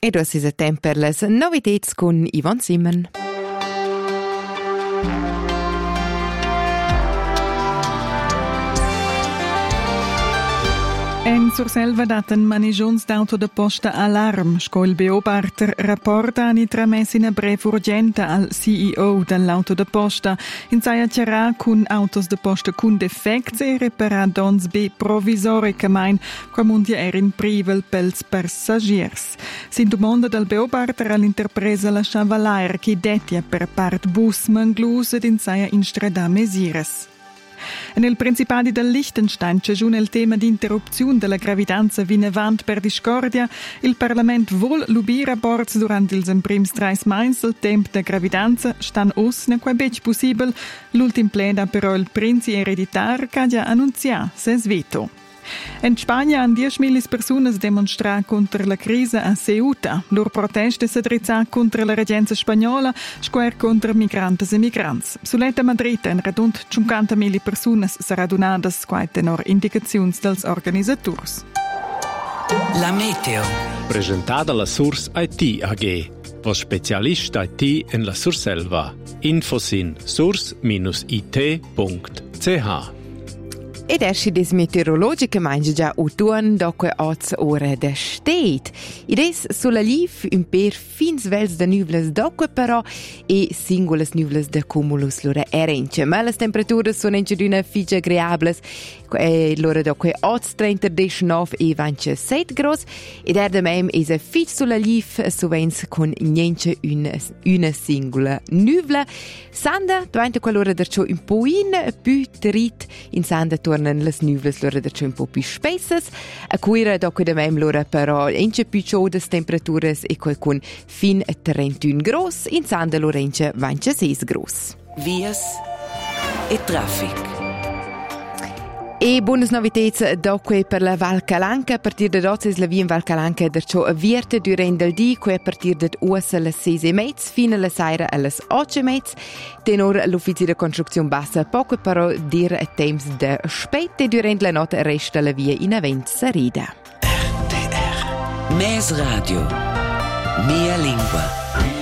Ed ora è tempo per le novità con Yvonne Simon. En Surselva daten manegions d'auto de posta alarm. Sco il beobachter rapporta ni tramessi una brev urgenta al CEO dell'auto de posta. In saia c'era cun autos de posta cun defects e reparadons be provisoricamein, quamundia in privel pels passagiers. Sin domanda del beobachter all'interpresa la Chavalair che detia per part bus manglus ed in saia in strada mesires. Nel Principadi del Liechtenstein c'è giù il tema di interruzione della gravidanza vinavant per discordia. Il Parlament vuol lubire aborts durante ils prims 3 meins del tempo de gravidanza stan us ne quai bec possibel. L'ultim pleda però il princi ereditar che ha annunziato ses veto. In Spagna han 10.000 personas demonstrar contra la crisi a Ceuta. Lor proteste si drizzà contra la regenza spagnola, square contra migrantes e migrants. Suletta Madrid en radund 50.000 personas saradunadas quai tenor indicaziuns dels organisaturs. La meteo. Presentata la Source IT AG. Vos specialist IT en la Surselva. Infos in source-it.ch. Ed esci des meteorologiche mangia già utuan doque 8 ore de stet. Id es sulla liv un per fins vels de nuvles doque però e singulas nuvles de cumulus lura erence. Ma las temperaturas sono ence d'una figia agreables e lura doque 8:30 19 e 27 gros ed er de mem es a fig sulla liv sovens con niente una singula nuvla. Sanda davanti quell'ora derciò un po' più trit in sanda tornan las nuvles lura derciò un po' più spessas. A cuira doque de mem lura però ence più chaudas temperaturas e quel con fin 31 gros in sanda lura ence 26 gros. Vias e traffic. E buonas novità doque per la Val Calanca. A partir de dort es la via in Val Calanca derciò avvierta durant il dì, que a partir de uas a las 6:30 fino alla sera a las 8:30. Tenor l'ufficio de construczione bassa poco però dir a temps de spät durant la notte resta la via in avent sarida. RTR. Mes Radio. Mia lingua.